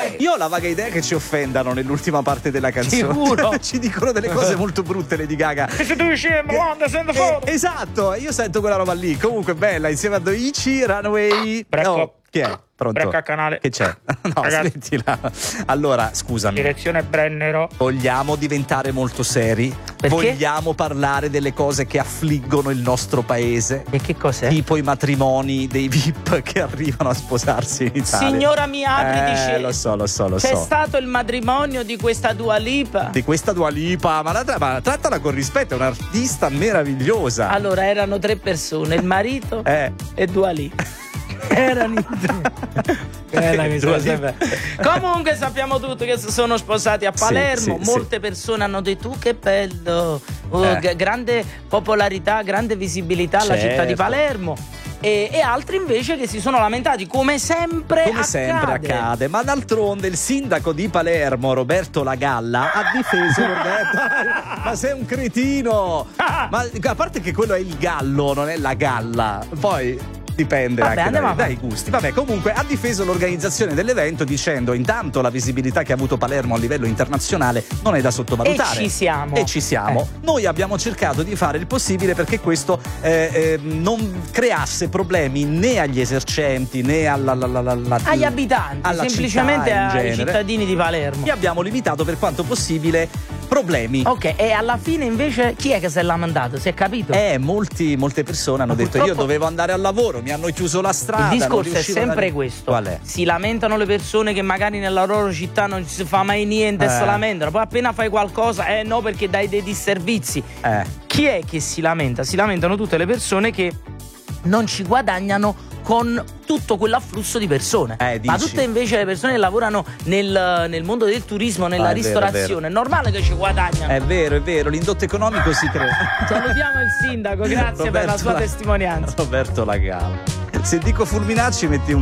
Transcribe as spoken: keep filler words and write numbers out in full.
Io ho la vaga idea che ci offendano nell'ultima parte della canzone. Sicuro? Ci dicono delle cose molto brutte, Lady Gaga. E se tu scemo, quando sento fuori. Esatto, io sento quella roba lì. Comunque bella, insieme a Doichi, Runaway. Brecco. Oh, chi è? Pronto? Brecco al canale. Che c'è? No, Ragazzi. smettila. Allora, scusami. Direzione Brennero. Vogliamo diventare molto seri? Perché? Vogliamo parlare delle cose che affliggono il nostro paese? E che cos'è? Tipo i matrimoni dei V I P che arrivano a sposarsi in Italia. Signora mi apri eh, di scena. Lo so, lo so, lo C'è so. stato il matrimonio di questa Dua Lipa. Di questa Dua Lipa, ma, la, ma trattala con rispetto, è un'artista meravigliosa. Allora erano tre persone, il marito Eh. e Dua Lipa. Erano in tre. Bella che Dua sia Lipa. sempre. Comunque sappiamo tutti che si sono sposati a Palermo. Sì, sì, Molte persone hanno detto "Uh, che bello, oh, Eh. g- grande popolarità, grande visibilità alla città di Certo. Palermo". E, e altri invece che si sono lamentati, come sempre Come accade. sempre accade, ma d'altronde il sindaco di Palermo, Roberto Lagalla, ha difeso Roberto. Ma sei un cretino! Ma a parte che quello è il gallo, non è la galla. Poi dipende Vabbè, anche andiamo dai, avanti. dai gusti. Vabbè, comunque ha difeso l'organizzazione dell'evento dicendo intanto la visibilità che ha avuto Palermo a livello internazionale non è da sottovalutare. E ci siamo. E ci siamo. Eh. Noi abbiamo cercato di fare il possibile perché questo eh, eh, non creasse problemi né agli esercenti né alla, alla, alla, alla- Agli abitanti, alla semplicemente città in ai genere. cittadini di Palermo. E abbiamo limitato per quanto possibile problemi. Ok, e alla fine invece chi è che si è lamentato? Si è capito? Eh, molti, molte persone hanno Ma detto purtroppo- io dovevo andare al lavoro, mi hanno chiuso la strada. Il non discorso è riuscivo ad sempre andare- questo. Qual è? Si lamentano le persone che magari nella loro città non si fa mai niente e Eh. si lamentano. Poi appena fai qualcosa, eh no, perché dai dei disservizi. Eh. Chi è che si lamenta? Si lamentano tutte le persone che non ci guadagnano con tutto quell'afflusso di persone. Eh, Ma dici? tutte invece le persone che lavorano nel, nel mondo del turismo, nella Ah, è vero, è ristorazione, vero. è normale che ci guadagnano. È vero, è vero, l'indotto economico si crea. Salutiamo il sindaco, grazie per la Roberto sua La- testimonianza. Roberto Lagalla. Se dico Fulminacci metti un